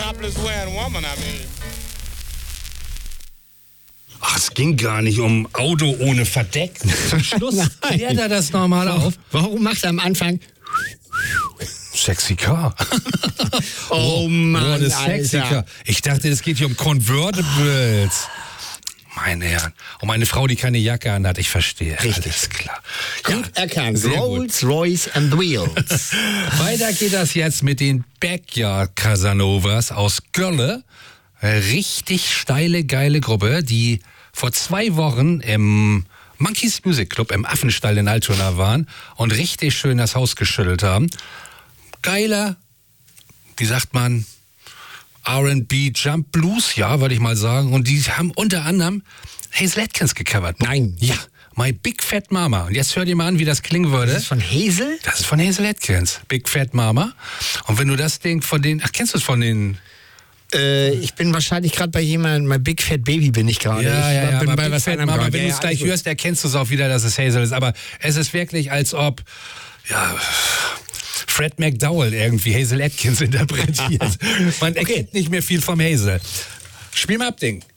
topless wearing woman, I mean. Ach, es ging gar nicht um Auto ohne Verdeck. Zum Schluss klärt er das nochmal auf. Warum macht er am Anfang... Sexy Car. Oh Mann, das Sexy Alter. Car. Ich dachte, es geht hier um Convertibles. Meine Herren. Und meine Frau, die keine Jacke anhat, ich verstehe. Richtig. Alles klar. Gut erkannt. sehr Rolls Royce and the Wheels. Weiter geht das jetzt mit den Backyard Casanovas aus Gölle. Richtig steile, geile Gruppe, die vor 2 Wochen im Monkeys Music Club im Affenstall in Altona waren und richtig schön das Haus geschüttelt haben. Geiler, wie sagt man, R&B Jump Blues, ja, würde ich mal sagen. Und die haben unter anderem Hazel Atkins gecovert. Nein. Ja, My Big Fat Mama. Und jetzt hört ihr mal an, wie das klingen würde. Das ist von Hazel? Das ist von Hazel Atkins, Big Fat Mama. Und wenn du das Ding von den, kennst du es von den... Ich bin wahrscheinlich gerade bei jemandem, mein Big Fat Baby bin ich gerade. Ja, bin aber bei Big was Fat anderem Mama, gerade. wenn du es gleich hörst, erkennst du es auch wieder, dass es Hazel ist. Aber es ist wirklich, als ob, ja, Fred McDowell irgendwie Hazel Atkins interpretiert. Man erkennt nicht mehr viel vom Hazel. Spiel mal ab, Ding.